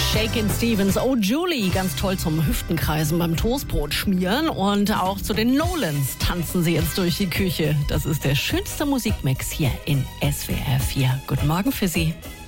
Shakin' Stevens, Oh Julie, ganz toll zum Hüftenkreisen beim Toastbrot schmieren. Und auch zu den Nolans tanzen sie jetzt durch die Küche. Das ist der schönste Musikmix hier in SWR 4. Guten Morgen für Sie.